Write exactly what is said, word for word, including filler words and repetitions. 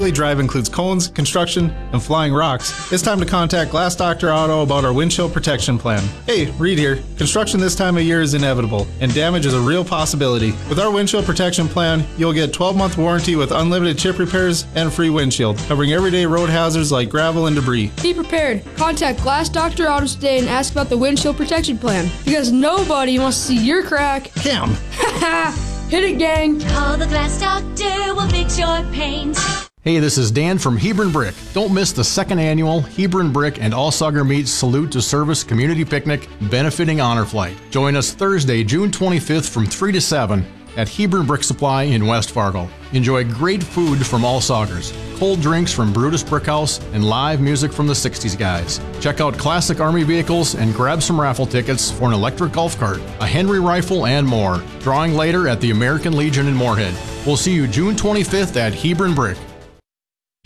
daily drive includes cones, construction, and flying rocks, it's time to contact Glass Doctor Auto about our windshield protection plan. Hey, Reed here. Construction this time of year is inevitable, and damage is a real possibility. With our windshield protection plan, you'll get twelve-month warranty with unlimited chip repairs and free windshield, covering everyday road hazards like gravel and debris. Be prepared. Contact Glass Doctor Auto today and ask about the windshield protection plan, because nobody wants to see your crack. Cam. Hit it, gang. Call the Glass Doctor, we'll fix your paint. Hey, this is Dan from Hebron Brick. Don't miss the second annual Hebron Brick and All Sauger Meats Salute to Service Community Picnic benefiting Honor Flight. Join us Thursday, June twenty-fifth from three to seven at Hebron Brick Supply in West Fargo. Enjoy great food from All Saugers, cold drinks from Brutus Brickhouse, and live music from the sixties guys. Check out classic Army vehicles and grab some raffle tickets for an electric golf cart, a Henry rifle, and more. Drawing later at the American Legion in Moorhead. We'll see you June twenty-fifth at Hebron Brick.